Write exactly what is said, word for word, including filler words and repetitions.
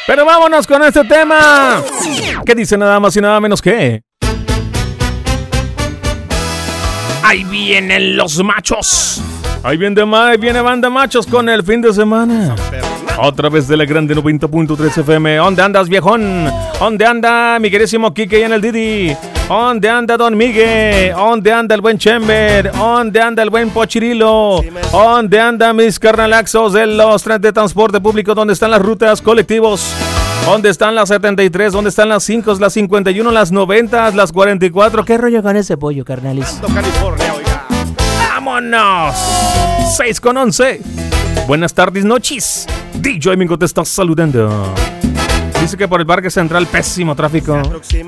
Pero vámonos con este tema. ¿Qué dice nada más y nada menos que? Ahí vienen los machos. Ahí viene, ahí viene banda machos con el fin de semana. Otra vez de la grande noventa punto tres F M. ¿Dónde andas, viejón? ¿Dónde anda mi querísimo Kike y en el Didi? ¿Dónde anda Don Miguel? ¿Dónde anda el buen Chamber? ¿Dónde anda el buen Pochirilo? ¿Dónde anda mis carnalaxos de los trenes de transporte público? ¿Dónde están las rutas colectivos? ¿Dónde están las setenta y tres? ¿Dónde están las cinco, las cincuenta y uno, las noventa, las cuarenta y cuatro? ¿Qué rollo con ese pollo, carnalis? California, oiga. ¡Vámonos! seis con once. Buenas tardes, noches. D J Mingo te está saludando. Dice que por el Parque Central, pésimo tráfico.